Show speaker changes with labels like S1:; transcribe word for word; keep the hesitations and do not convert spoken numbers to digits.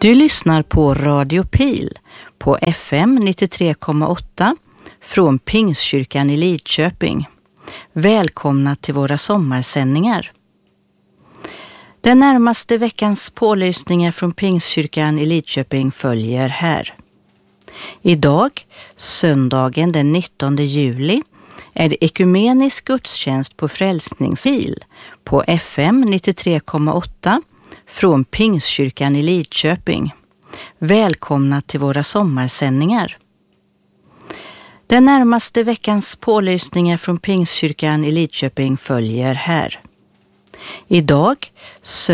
S1: Du lyssnar på Radio Pil på F M nittiotre komma åtta från Pingstkyrkan i Lidköping. Välkomna till våra sommarsändningar. Den närmaste veckans pålysningar från Pingstkyrkan i Lidköping följer här. Idag, söndagen den nittonde juli, är det ekumenisk gudstjänst på Frälsningspil på F M nittiotre komma åtta från Pingstkyrkan i Lidköping. Välkomna till våra sommarsändningar. Den närmaste veckans pålysningar från Pingstkyrkan i Lidköping följer här. Idag, söndagen